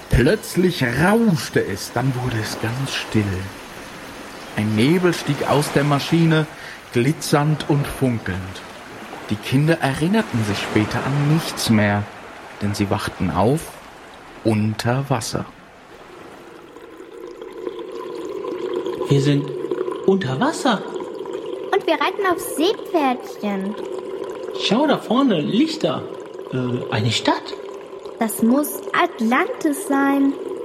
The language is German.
Plötzlich rauschte es, dann wurde es ganz still. Ein Nebel stieg aus der Maschine, glitzernd und funkelnd. Die Kinder erinnerten sich später an nichts mehr, denn sie wachten auf unter Wasser. Wir sind unter Wasser. Und wir reiten auf Seepferdchen. Schau da vorne, Lichter. Eine Stadt. Das muss Atlantis sein.